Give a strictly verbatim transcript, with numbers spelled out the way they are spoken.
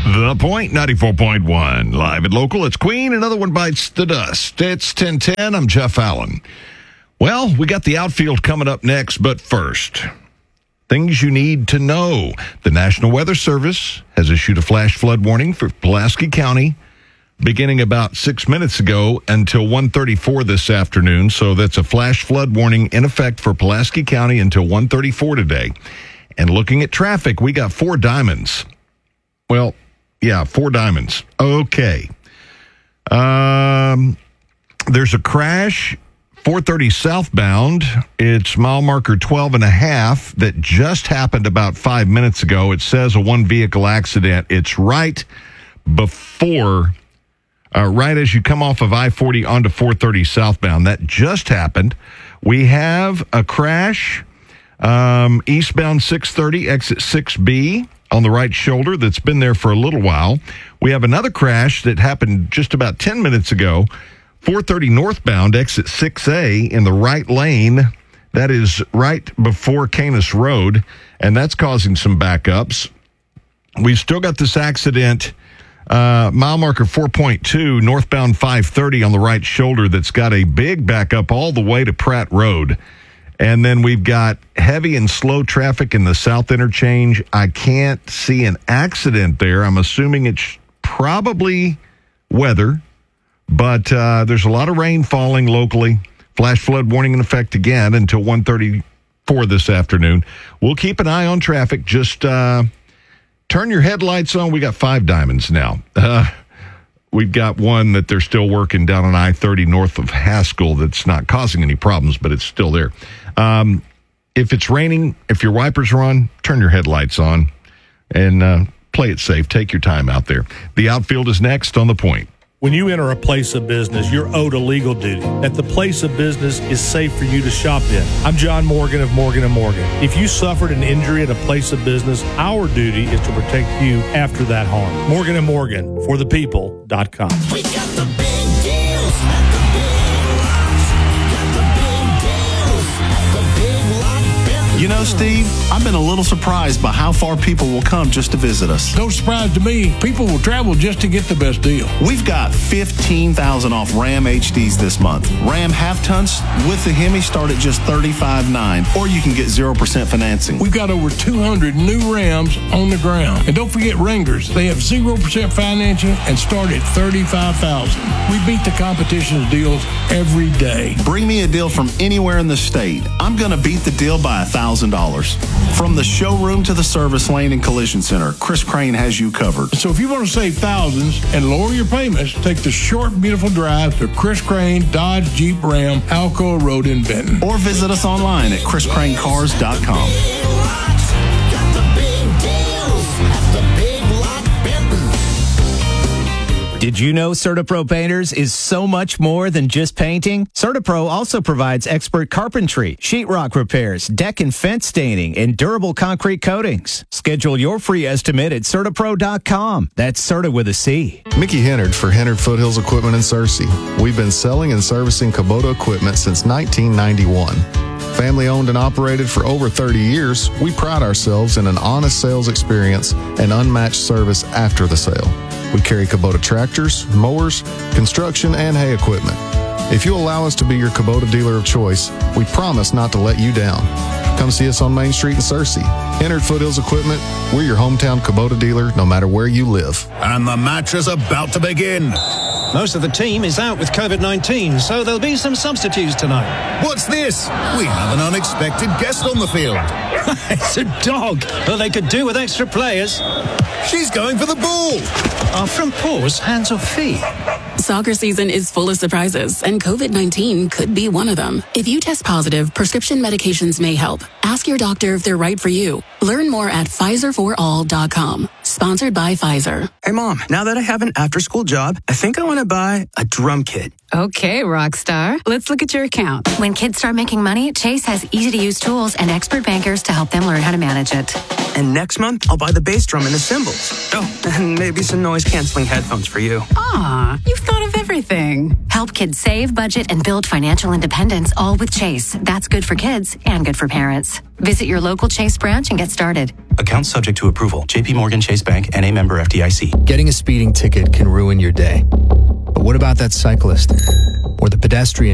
The Point, ninety-four point one. Live and local, it's Queen. Another one bites the dust. It's ten ten. I'm Jeff Allen. Well, we got the outfield coming up next, but first, things you need to know. The National Weather Service has issued a flash flood warning for Pulaski County beginning about six minutes ago until one thirty-four this afternoon. So that's a flash flood warning in effect for Pulaski County until one thirty-four today. And looking at traffic, we got four diamonds. Well, yeah, four diamonds. Okay. Um, there's a crash, four thirty southbound. It's mile marker twelve and a half that just happened about five minutes ago. It says a one-vehicle accident. It's right before, uh, right as you come off of I forty onto four thirty southbound. That just happened. We have a crash, um, eastbound six thirty, exit six B. On the right shoulder that's been there for a little while. We have another crash that happened just about ten minutes ago. four thirty northbound, exit six A in the right lane. That is right before Canis Road, and that's causing some backups. We've still got this accident, uh, mile marker four point two, northbound five thirty on the right shoulder that's got a big backup all the way to Pratt Road. And then we've got heavy and slow traffic in the south interchange. I can't see an accident there. I'm assuming it's probably weather, but uh, there's a lot of rain falling locally. Flash flood warning in effect again until one thirty-four this afternoon. We'll keep an eye on traffic. Just uh, turn your headlights on. We got five diamonds now. Uh, We've got one that they're still working down on I thirty north of Haskell that's not causing any problems, but it's still there. Um, if it's raining, if your wipers are on, turn your headlights on and uh, play it safe. Take your time out there. The outfield is next on The Point. When you enter a place of business, you're owed a legal duty that the place of business is safe for you to shop in. I'm John Morgan of Morgan and Morgan. If you suffered an injury at a place of business, our duty is to protect you after that harm. Morgan and Morgan, for the people dot com. We got the big deals at the Big Lots. Got the big deals at the Big Lot Benton. You know, Steve, I've been a little surprised by how far people will come just to visit us. No surprise to me. People will travel just to get the best deal. We've got fifteen thousand dollars off Ram H Ds this month. Ram half-tons with the Hemi start at just thirty-five nine dollars, or you can get zero percent financing. We've got over two hundred new Rams on the ground. And don't forget Wranglers. They have zero percent financing and start at thirty-five thousand dollars. We beat the competition's deals every day. Bring me a deal from anywhere in the state. I'm going to beat the deal by one thousand dollars. From the showroom to the service lane and collision center, Chris Crane has you covered. So if you want to save thousands and lower your payments, take the short, beautiful drive to Chris Crane Dodge Jeep Ram Alcoa Road in Benton. Or visit us online at chris crane cars dot com. Big Lots. Got the big deals at the Big Lot Benton. Did you know CertaPro Painters is so much more than just painting? CertaPro also provides expert carpentry, sheetrock repairs, deck and fence staining, and durable concrete coatings. Schedule your free estimate at Certa Pro dot com. That's Certa with a C. Mickey Hennard for Hennard Foothills Equipment in Searcy. We've been selling and servicing Kubota equipment since nineteen ninety-one. Family owned and operated for over thirty years, we pride ourselves in an honest sales experience and unmatched service after the sale. We carry Kubota tractors, mowers, construction, and hay equipment. If you allow us to be your Kubota dealer of choice, we promise not to let you down. Come see us on Main Street in Searcy. Hennard Foothills Equipment, we're your hometown Kubota dealer no matter where you live. And the match is about to begin. Most of the team is out with COVID nineteen, so there'll be some substitutes tonight. What's this? We have an unexpected guest on the field. It's a dog. Well, they could do with extra players. She's going for the ball. Are front paws hands or feet? Soccer season is full of surprises, and COVID nineteen could be one of them. If you test positive, prescription medications may help. Ask your doctor if they're right for you. Learn more at Pfizer for all dot com. Sponsored by Pfizer. Hey, Mom, now that I have an after-school job, I think I want to buy a drum kit. Okay, rock star. Let's look at your account. When kids start making money, Chase has easy-to-use tools and expert bankers to help them learn how to manage it. And next month, I'll buy the bass drum and the cymbals. Oh, and maybe some noise-canceling headphones for you. Aw, you've thought of everything. Help kids save, budget, and build financial independence, all with Chase. That's good for kids and good for parents. Visit your local Chase branch and get started. Account subject to approval. J P Morgan Chase Bank and a member F D I C. Getting a speeding ticket can ruin your day. But what about that cyclist or the pedestrian